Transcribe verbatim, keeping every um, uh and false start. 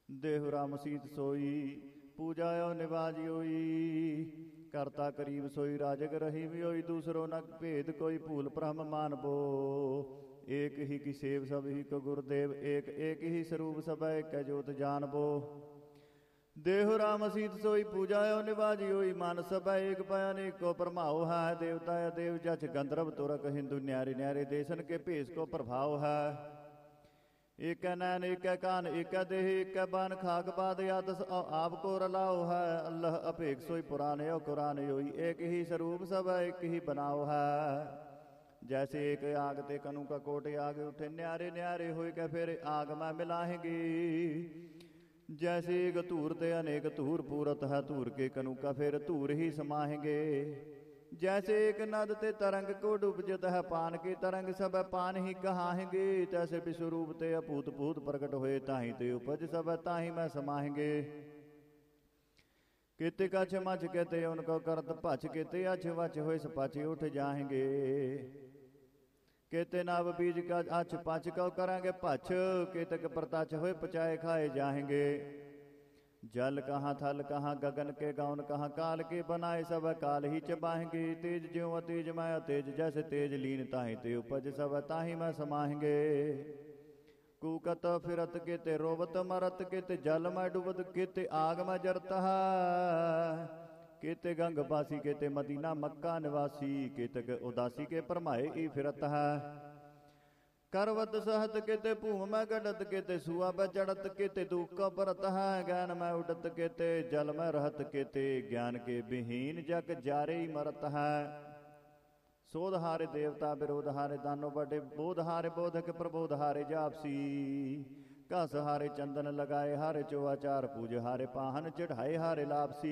देहु राम सीत सोई पूजायो निवाज होई। करता करीब सोई राजग रही भी होई। दूसरो न भेद कोई भूल ब्रह्म मानबो। एक ही की सेव सब ही को गुरुदेव एक। एक ही स्वरूप सब एक जोत जानबो। देहु राम सीत सोई पूजायो निवाजी होई। मन सब एक पाया अनेको परमाओ है। देवता या देव जच गंधर्व तुरक हिंदू न्यारे न्यारे देशन के भेष को प्रभाव है। एक नैन एक कान एक देह एक बान खाक बाद यादस आपको रलाओ है। अल्लाह अपेक सोई पुराने और कुरान होई। एक ही स्वरूप सब एक ही बनाओ है। जैसे एक आग ते कनु का कोटे आगे उठे न्यारे न्यारे होई के फिर आग में मिलाएंगी। जैसे एक धूर ते अनेक धूर पूरत है। धूर के कनु का फिर धूर ही समाएंगे। जैसे एक नद ते तरंग को डूबजत है पान की तरंग सब पान ही कहाएंगे। तैसे विश्वरूप ते अभूत भूत प्रकट हुए ताही ते उपज सब ताही में समाएंगे। कित कछ मच कहते उनको करत भच कहते अछ वच हुए सपच उठ जाएंगे। केते नव बीज का अछ पच को करेंगे पछ। केतक प्रतच हुए पचाए खाए जाएंगे। जल कहाँ थल कहाँ गगन के गौन कहाँ काल के बनाए सब काल ही चबाएंगे। तेज ज्यों अतेज मैं अतेज जैसे तेज लीन ताहि ते उपज सब ताहि में समाएंगे। कूकत फिरत के ते रोबत मरत के ते जल में डूबत के ते आग में जरत है। केते गंग बासी केते मदीना मक्का निवासी। केतक उदासी के परमाए ई फिरत है। करवत सहत केते भूम में गढ़त केते सुआ में चढ़त केते दुख का परत है। ज्ञान में उठत केते जल में रहत केते ज्ञान के विहीन जग जारे ही मरत है। सोध हारे देवता विरोध हारे दानो बड़े बोध हारे बोधक प्रबोध हारे जापसी। घस हारे चंदन लगाए हारे चोआचार पूज हारे पाहन चढ़ाए हारे लापसी।